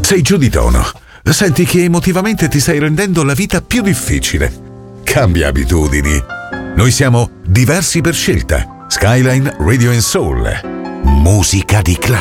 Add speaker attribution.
Speaker 1: sei giù di tono. Senti che emotivamente ti stai rendendo la vita più difficile. Cambia abitudini. Noi siamo diversi per scelta. Skyline Radio and Soul. Musica di classe.